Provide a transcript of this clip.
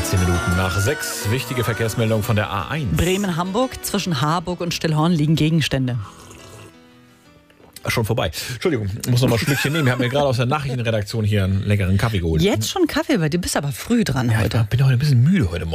10 Minuten nach 6. Wichtige Verkehrsmeldung von der A1. Bremen-Hamburg, zwischen Harburg und Stillhorn liegen Gegenstände. Schon vorbei. Entschuldigung, ich muss noch mal ein Schlückchen nehmen. Ich habe mir gerade aus der Nachrichtenredaktion hier einen leckeren Kaffee geholt. Jetzt schon Kaffee, weil du bist aber früh dran heute. Ich bin heute ein bisschen müde heute Morgen.